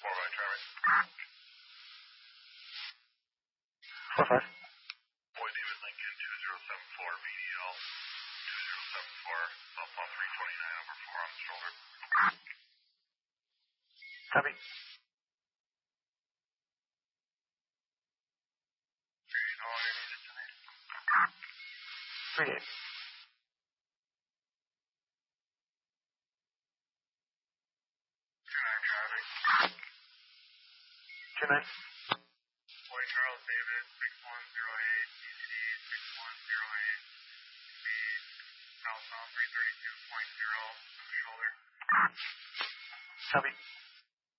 by traffic. 4-5. Boy David Lincoln 2074 VDL 2074 Southpaw 329 over 4 on the shoulder. Copy. 38. 29. Boy Charles David 6108 DCD 6108 speed southbound 332.0 on the shoulder. Copy.